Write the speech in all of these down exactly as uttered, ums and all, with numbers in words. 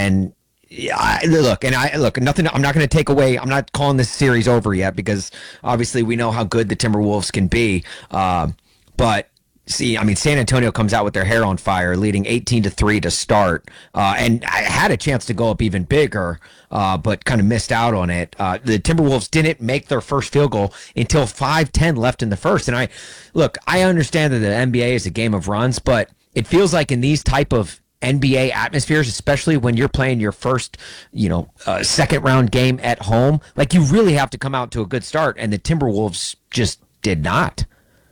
And yeah, I, look, and I look, nothing. I'm not going to take away. I'm not calling this series over yet because obviously we know how good the Timberwolves can be. Uh, but see, I mean, San Antonio comes out with their hair on fire, leading eighteen to three to start, uh, and I had a chance to go up even bigger, uh, but kind of missed out on it. Uh, the Timberwolves didn't make their first field goal until five ten left in the first. And I look, I understand that the N B A is a game of runs, but it feels like in these type of N B A atmospheres, especially when you're playing your first, you know, uh, second round game at home, like you really have to come out to a good start, and the Timberwolves just did not.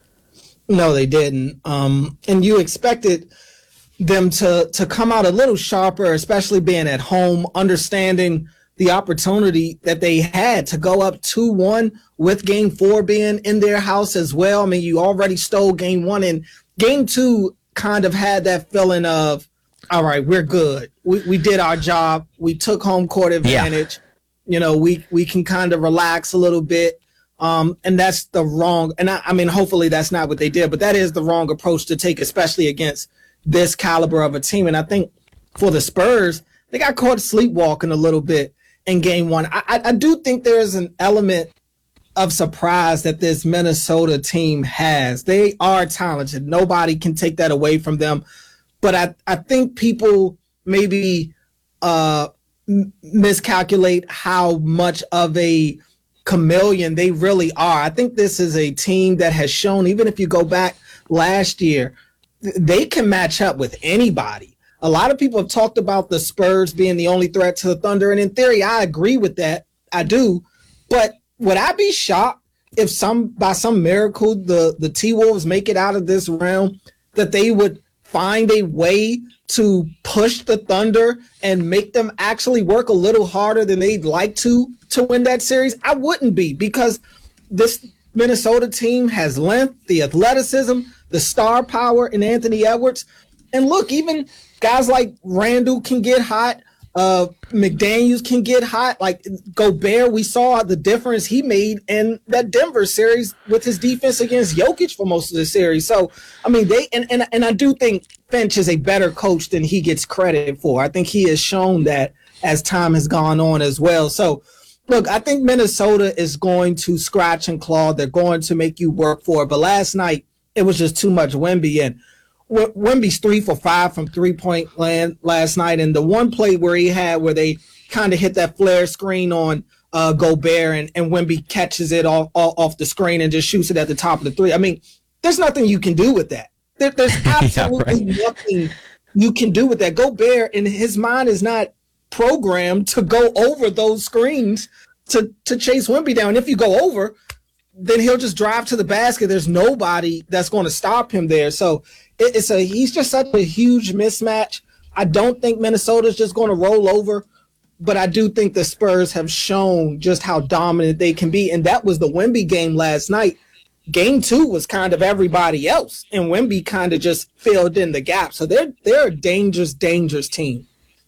No, they didn't. Um, and you expected them to to come out a little sharper, especially being at home, understanding the opportunity that they had to go up two one with game four being in their house as well. I mean, you already stole game one, and game two kind of had that feeling of, all right, we're good. We we did our job. We took home court advantage. Yeah. You know, we, we can kind of relax a little bit. Um, and that's the wrong, and I, I mean, hopefully that's not what they did, but that is the wrong approach to take, especially against this caliber of a team. And I think for the Spurs, they got caught sleepwalking a little bit in game one. I, I, I do think there's an element of surprise that this Minnesota team has. They are talented. Nobody can take that away from them. But I, I think people maybe uh, m- miscalculate how much of a chameleon they really are. I think this is a team that has shown, even if you go back last year, th- they can match up with anybody. A lot of people have talked about the Spurs being the only threat to the Thunder, and in theory, I agree with that. I do. But would I be shocked if some by some miracle the, the T-Wolves make it out of this round, that they would find a way to push the Thunder and make them actually work a little harder than they'd like to to win that series? I wouldn't be, because this Minnesota team has length, the athleticism, the star power in Anthony Edwards. And look, even guys like Randall can get hot. Uh, McDaniels can get hot. Like Gobert, we saw the difference he made in that Denver series with his defense against Jokic for most of the series. So, I mean, they and, and, and I do think Finch is a better coach than he gets credit for. I think he has shown that as time has gone on as well. So, look, I think Minnesota is going to scratch and claw. They're going to make you work for it. But last night, it was just too much Wemby. And Wemby's three for five from three-point land last night. And the one play where he had where they kind of hit that flare screen on uh, Gobert, and, and Wemby catches it off, off off the screen and just shoots it at the top of the three. I mean, there's nothing you can do with that. There, there's absolutely yeah, right. nothing you can do with that. Gobert, in his mind, is not programmed to go over those screens to, to chase Wemby down. If you go over, then he'll just drive to the basket. There's nobody that's going to stop him there. So it, it's a he's just such a huge mismatch. I don't think Minnesota's just going to roll over, but I do think the Spurs have shown just how dominant they can be. And that was the Wemby game last night. Game two was kind of everybody else, and Wemby kind of just filled in the gap. So they're they're a dangerous, dangerous team.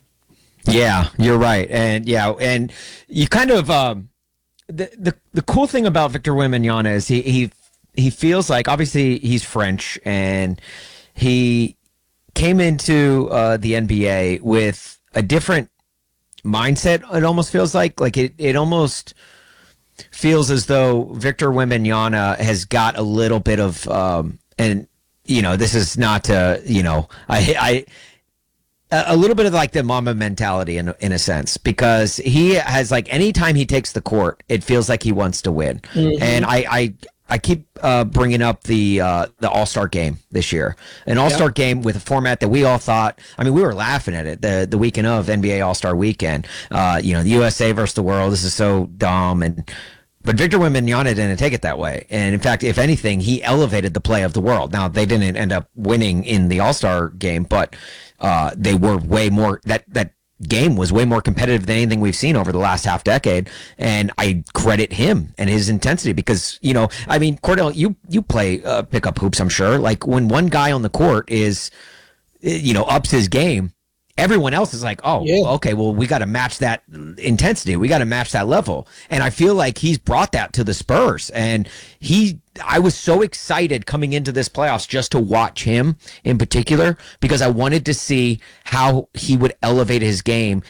Yeah, you're right. And yeah, and you kind of um, the the the cool thing about Victor Wembanyama is he he he feels like, obviously he's French, and he came into uh, the N B A with a different mindset. It almost feels like like it it almost feels as though Victor Wembanyama has got a little bit of um, and you know, this is not to, you know, I I. a little bit of like the Mamba mentality in in a sense, because he has, like, anytime he takes the court, it feels like he wants to win. Mm-hmm. And I, I, I keep uh, bringing up the uh, the All-Star game this year, an All-Star yep. game with a format that we all thought, I mean, we were laughing at it the the weekend of N B A All-Star weekend. Uh, you know, the U S A versus the world. This is so dumb. And but Victor Wembanyama didn't take it that way. And in fact, if anything, he elevated the play of the world. Now, they didn't end up winning in the All-Star game, but uh, they were way more, that, that game was way more competitive than anything we've seen over the last half decade. And I credit him and his intensity because, you know, I mean, Cordell, you, you play uh, pickup hoops, I'm sure. Like, when one guy on the court is, you know, ups his game, everyone else is like, oh, yeah. okay, well, we got to match that intensity. We got to match that level. And I feel like he's brought that to the Spurs. And he, I was so excited coming into this playoffs just to watch him in particular, because I wanted to see how he would elevate his game